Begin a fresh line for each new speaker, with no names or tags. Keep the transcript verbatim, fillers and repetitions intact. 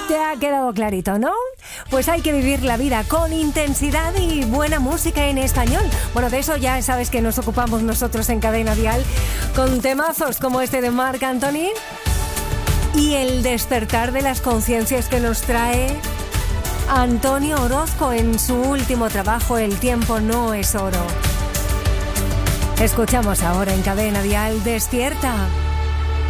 Te ha quedado clarito, ¿no? Pues hay que vivir la vida con intensidad y buena música en español. Bueno, de eso ya sabes que nos ocupamos nosotros en Cadena Dial, con temazos como este de Marc Anthony y el despertar de las conciencias que nos trae Antonio Orozco en su último trabajo, El tiempo no es oro. Escuchamos ahora en Cadena Dial, Despierta.